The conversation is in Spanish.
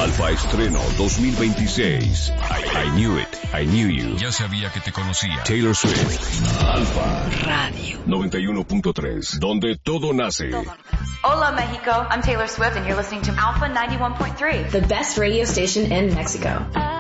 Alfa Estreno 2026. I Knew It, I Knew You. Ya sabía que te conocía. Taylor Swift. Alfa Radio 91.3, donde todo nace. Hola, Mexico. I'm Taylor Swift, and you're listening to Alpha 91.3, the best radio station in Mexico.